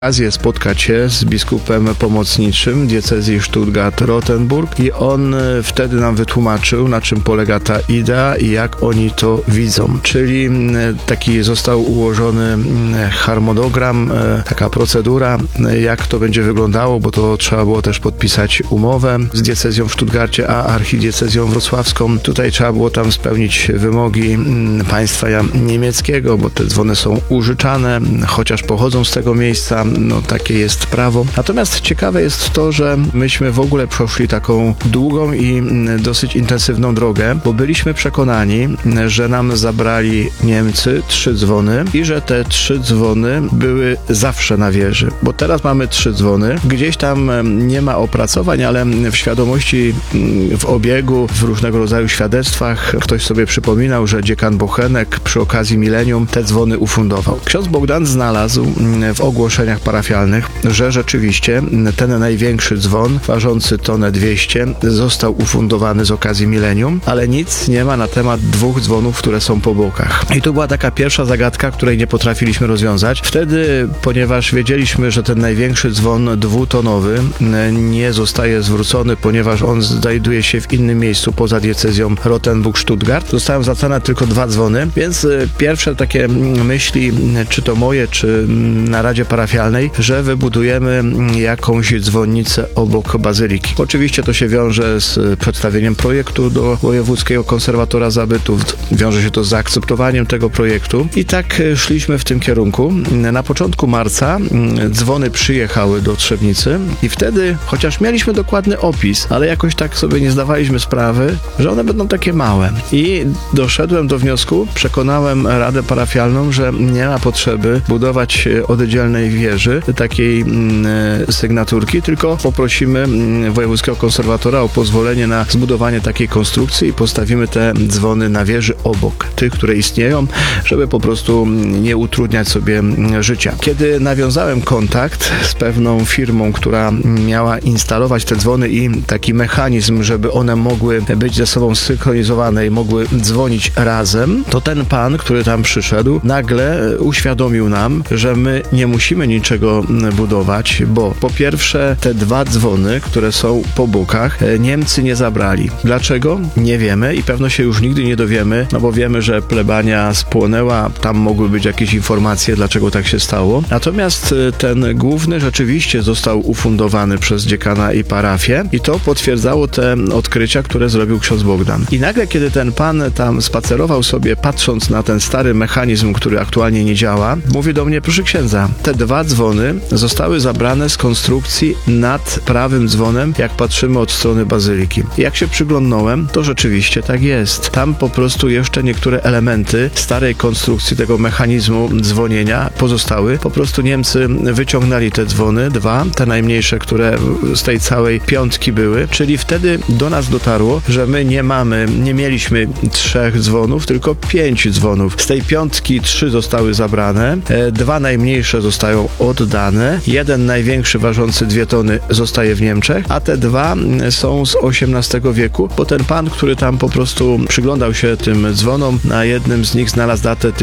okazję spotkać się z biskupem pomocniczym diecezji Stuttgart-Rottenburg i on wtedy nam wytłumaczył, na czym polega ta idea i jak oni to widzą. Czyli taki został ułożony harmonogram, taka procedura, jak to będzie wyglądało, bo to trzeba było też podpisać umowę z diecezją w Stuttgarcie, a archidiecezją wrocławską. Tutaj trzeba było tam spełnić wymogi państwa niemieckiego, bo te dzwony są użyczane, chociaż pochodzą z tego miejsca. No takie jest prawo. Natomiast ciekawe jest to, że myśmy w ogóle przeszli taką długą i dosyć intensywną drogę, bo byliśmy przekonani, że nam zabrali Niemcy 3 dzwony i że te 3 dzwony były zawsze na wieży. Bo teraz mamy 3 dzwony. Gdzieś tam nie ma opracowań, ale w świadomości, w obiegu, w różnego rodzaju świadectwach ktoś sobie przypominał, że dziekan Bochenek przy okazji milenium te dzwony ufundował. Ksiądz Bogdan znalazł w ogłoszeniach parafialnych, że rzeczywiście ten największy dzwon, ważący tonę 200, został ufundowany z okazji milenium, ale nic nie ma na temat 2 dzwonów, które są po bokach. I to była taka pierwsza zagadka, której nie potrafiliśmy rozwiązać. Wtedy, ponieważ wiedzieliśmy, że ten największy dzwon 2-tonowy nie zostaje zwrócony, ponieważ on znajduje się w innym miejscu poza diecezją Rottenburg-Stuttgart, zostały zwracane tylko 2 dzwony, więc pierwsze takie myśli, czy to moje, czy na Radzie Parafialnej, że wybudujemy jakąś dzwonnicę obok bazyliki. Oczywiście to się wiąże z przedstawieniem projektu do Wojewódzkiego Konserwatora Zabytów, wiąże się to z zaakceptowaniem tego projektu i tak szliśmy w tym kierunku. Na początku marca dzwony przyjechały do Trzebnicy i wtedy, chociaż mieliśmy dokładny opis, ale jakoś tak sobie nie zdawaliśmy sprawy, że one będą takie małe. I doszedłem do wniosku, przekonałem Radę Parafialną, że nie ma potrzeby budować oddzielnej wieży, takiej sygnaturki, tylko poprosimy Wojewódzkiego Konserwatora o pozwolenie na zbudowanie takiej konstrukcji i postawimy te dzwony na wieży obok tych, które istnieją, żeby po prostu nie utrudniać sobie życia. Kiedy nawiązałem kontakt z pewną firmą, która miała instalować te dzwony i taki mechanizm, żeby one mogły być ze sobą synchronizowane i mogły dzwonić razem, to ten pan, który tam przyszedł, nagle uświadomił nam, że my nie musimy niczego budować, bo po pierwsze te 2 dzwony, które są po bokach, Niemcy nie zabrali. Dlaczego? Nie wiemy i pewno się już nigdy nie dowiemy, no bo wiemy, że plebania spłonęła, tam mogły być jakieś informacje, dlaczego tak się stało. Natomiast ten główny rzeczywiście został ufundowany przez dziekana i parafię i to potwierdzało te odkrycia, które zrobił ksiądz Bogdan. I nagle, kiedy ten pan tam spacerował sobie, patrząc na ten stary mechanizm, który aktualnie nie działa, mówi do mnie: proszę księdza, te 2 dzwony zostały zabrane z konstrukcji nad prawym dzwonem, jak patrzymy od strony bazyliki. Jak się przyglądnąłem, to rzeczywiście tak jest. Tam po prostu jeszcze niektóre elementy starej konstrukcji tego mechanizmu dzwonienia pozostały. Po prostu Niemcy wyciągnęli te dzwony, 2, te najmniejsze, które z tej całej piątki były, czyli wtedy do nas dotarło, że my nie mieliśmy 3 dzwonów, tylko 5 dzwonów. Z tej piątki 3 zostały zabrane, 2 najmniejsze zostają oddane, 1 największy, ważący 2 tony, zostaje w Niemczech, a te 2 są z XVIII wieku, bo ten pan, który tam po prostu przyglądał się tym dzwonom, na jednym z nich znalazł datę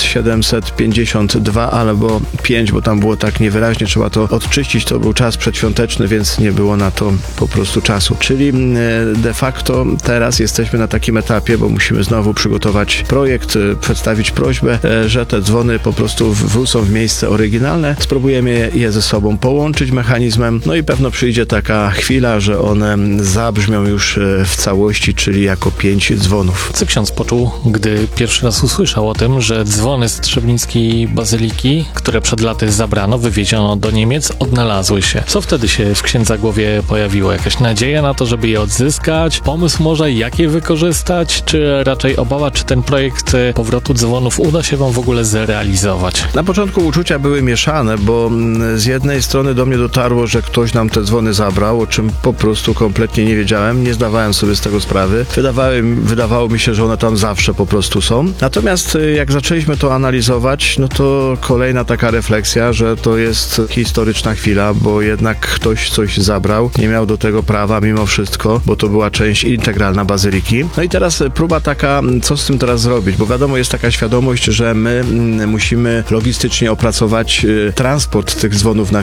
1752 albo 5, bo tam było tak niewyraźnie, trzeba to odczyścić, to był czas przedświąteczny, więc nie było na to po prostu czasu. Czyli de facto teraz jesteśmy na takim etapie, bo musimy znowu przygotować projekt, przedstawić prośbę, że te dzwony po prostu wrócą w miejsce oryginalne, spróbujemy je ze sobą połączyć mechanizmem, no i pewno przyjdzie taka chwila, że one zabrzmią już w całości, czyli jako 5 dzwonów. Co ksiądz poczuł, gdy pierwszy raz usłyszał o tym, że dzwony z trzebnickiej bazyliki, które przed laty zabrano, wywieziono do Niemiec, odnalazły się? Co wtedy się w księdza głowie pojawiło? Jakaś nadzieja na to, żeby je odzyskać? Pomysł może, jak je wykorzystać? Czy raczej obawa, czy ten projekt powrotu dzwonów uda się wam w ogóle zrealizować? Na początku uczucia były mieszane, bo z jednej strony do mnie dotarło, że ktoś nam te dzwony zabrał, o czym po prostu kompletnie nie wiedziałem, nie zdawałem sobie z tego sprawy. Wydawało mi się, że one tam zawsze po prostu są. Natomiast jak zaczęliśmy to analizować, no to kolejna taka refleksja, że to jest historyczna chwila, bo jednak ktoś coś zabrał, nie miał do tego prawa mimo wszystko, bo to była część integralna bazyliki. No i teraz próba taka, co z tym teraz zrobić, bo wiadomo, jest taka świadomość, że my musimy logistycznie opracować transport tych dzwonów na